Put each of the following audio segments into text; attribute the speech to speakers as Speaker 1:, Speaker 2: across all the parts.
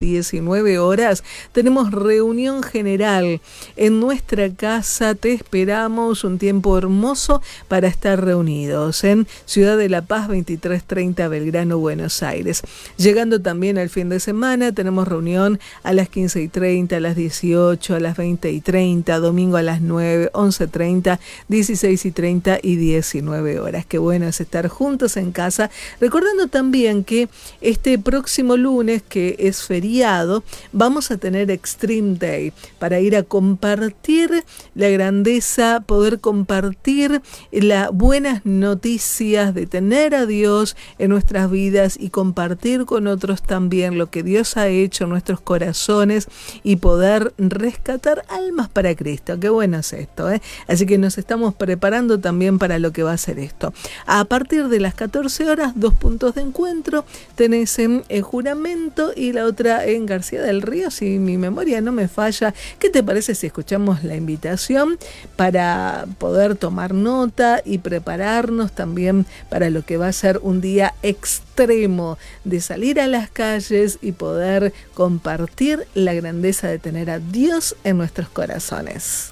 Speaker 1: 19 horas, tenemos reunión general en nuestra casa. Te esperamos, un tiempo hermoso para estar reunidos en Ciudad de La Paz 2330 Belgrano, Buenos Aires. Llegando también al fin de semana, tenemos reunión a las 15:30, a las 18, a las 20:30, domingo a las 9, 11:30, 16:30 y 19 horas. Qué bueno es estar juntos en casa, recordando también que este próximo lunes, que es feriado, vamos a tener Extreme Day para ir a compartir la grandeza, poder compartir las buenas noticias de tener a Dios en nuestras vidas y compartir con otros también lo que Dios ha hecho en nuestros corazones y poder rescatar almas para Cristo. Qué bueno es esto, ¿eh? Así que nos estamos preparando también para lo que va a ser esto. A partir de las 14 horas, 2 puntos de encuentro. Tenés en Juramento y la otra en García del Río, si mi memoria no me falla. ¿Qué te parece si escuchamos la invitación para poder tomar nota y prepararnos también para lo que va a ser un día extremo de salir a las calles y poder compartir la grandeza de tener a Dios en nuestros corazones?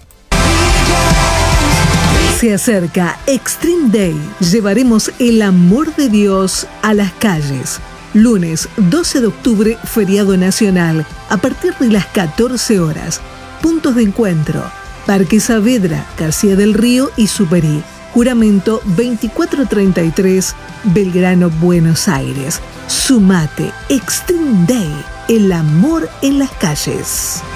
Speaker 1: Se acerca Extreme Day. Llevaremos el amor de Dios a las calles. Lunes 12 de octubre, feriado nacional, a partir de las 14 horas. Puntos de encuentro: Parque Saavedra, García del Río y Superí. Juramento 2433, Belgrano, Buenos Aires. Sumate, Extreme Day, el amor en las calles.